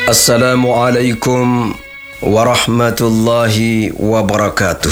Assalamualaikum warahmatullahi wabarakatuh.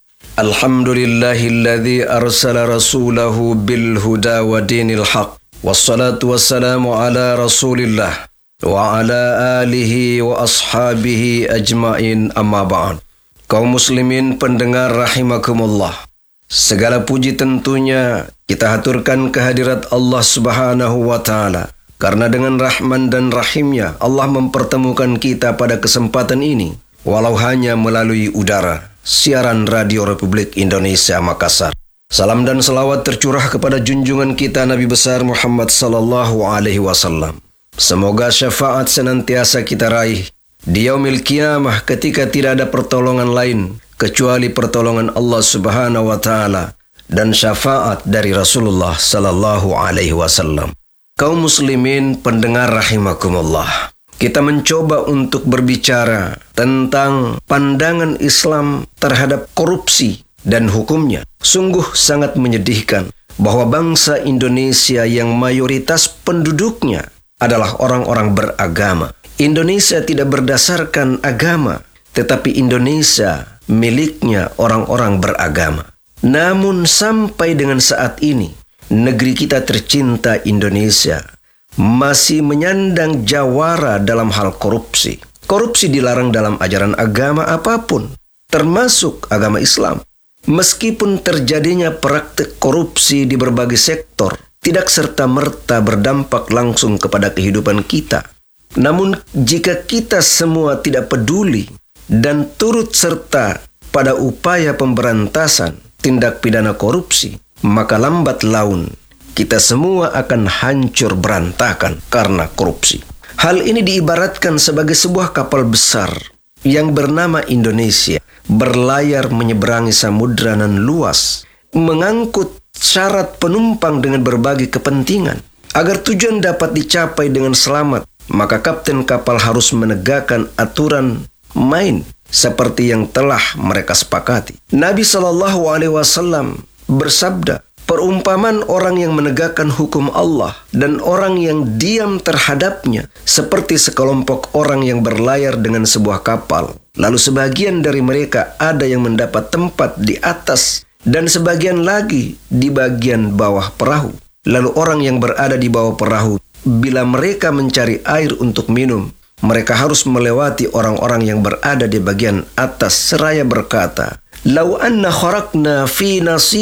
Alhamdulillahilladzi arsala rasulahu bil huda wa dinil haq. Wassalatu wassalamu ala rasulillah wa ala alihi wa ashabihi ajmain, amma ba'd. Kaum muslimin pendengar rahimakumullah, segala puji tentunya kita haturkan kehadirat Allah Subhanahu wa ta'ala, karena dengan rahman dan rahimnya Allah mempertemukan kita pada kesempatan ini, walau hanya melalui udara siaran Radio Republik Indonesia Makassar. Salam dan selawat tercurah kepada junjungan kita Nabi besar Muhammad sallallahu alaihi wasallam. Semoga syafaat senantiasa kita raih di yaumil qiyamah ketika tidak ada pertolongan lain kecuali pertolongan Allah Subhanahu wa ta'ala dan syafaat dari Rasulullah sallallahu alaihi wasallam. Kaum muslimin pendengar rahimakumullah, kita mencoba untuk berbicara tentang pandangan Islam terhadap korupsi dan hukumnya. Sungguh sangat menyedihkan bahwa bangsa Indonesia yang mayoritas penduduknya adalah orang-orang beragama. Indonesia tidak berdasarkan agama, tetapi Indonesia miliknya orang-orang beragama. Namun sampai dengan saat ini, negeri kita tercinta Indonesia masih menyandang jawara dalam hal korupsi. Korupsi dilarang dalam ajaran agama apapun, termasuk agama Islam. Meskipun terjadinya praktik korupsi di berbagai sektor, tidak serta-merta berdampak langsung kepada kehidupan kita. Namun jika kita semua tidak peduli dan turut serta pada upaya pemberantasan tindak pidana korupsi, maka lambat laun kita semua akan hancur berantakan karena korupsi. Hal ini diibaratkan sebagai sebuah kapal besar yang bernama Indonesia berlayar menyeberangi samudra nan luas, mengangkut syarat penumpang dengan berbagai kepentingan. Agar tujuan dapat dicapai dengan selamat, maka kapten kapal harus menegakkan aturan main seperti yang telah mereka sepakati. Nabi SAW bersabda, perumpamaan orang yang menegakkan hukum Allah dan orang yang diam terhadapnya seperti sekelompok orang yang berlayar dengan sebuah kapal. Lalu sebagian dari mereka ada yang mendapat tempat di atas dan sebagian lagi di bagian bawah perahu. Lalu orang yang berada di bawah perahu, bila mereka mencari air untuk minum, mereka harus melewati orang-orang yang berada di bagian atas seraya berkata, "Lau anna kharaqna fi nasi